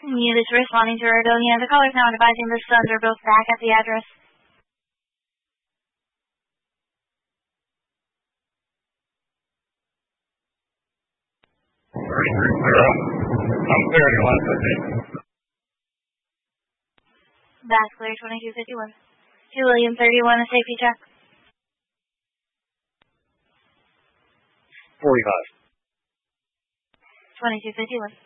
You is responding to Erdonia. The caller is now advising the sons are both back at the address. I'm clear to one. That's clear, 2251. 2 William 31, a safety check. 45. 2251.